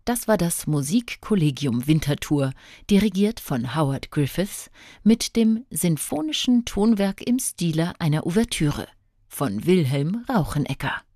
Das war das Musikkollegium Winterthur, dirigiert von Howard Griffiths, mit dem sinfonischen Tonwerk im Stile einer Ouvertüre von Wilhelm Rauchenecker.